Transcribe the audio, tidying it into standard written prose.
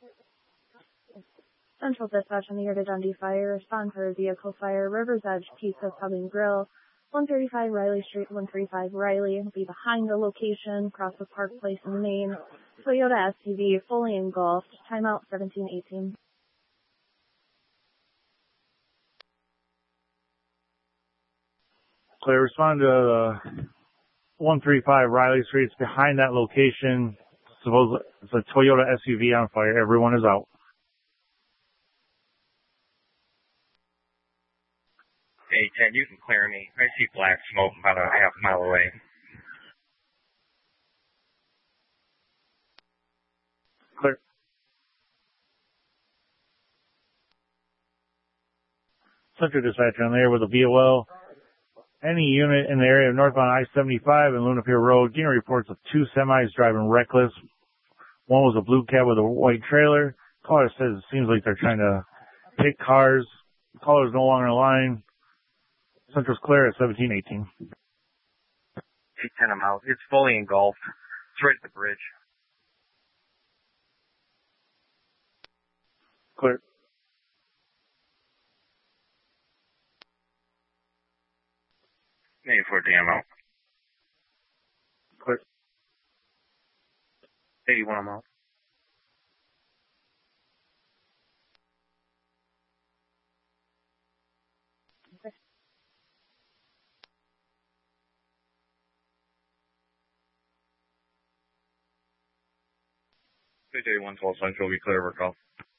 Central Dispatch on the Air to Dundee Fire. Respond for a vehicle fire. River's Edge Pizza Pub and Grill. 135 Riley Street, 135 Riley. Will be behind the location, across the Park Place in Maine. Toyota SUV, fully engulfed. Timeout 1718. Clear, respond to 135 Riley Street. It's behind that location. Suppose it's a Toyota SUV on fire. Everyone is out. Hey, Ted, you can clear me. I see black smoke about a half mile away. Clear. Central Dispatch on there with a VOL. Any unit in the area of northbound I-75 and Luna Pier Road getting reports of two semis driving reckless. One was a blue cab with a white trailer. Caller says it seems like they're trying to hit cars. Caller's no longer in line. Central's clear at 1718. 810, I'm out. It's fully engulfed. It's right at the bridge. Clear. Maybe for a dam out. Clear. 81, I'm out. Day 112 Central, be clear, we're call.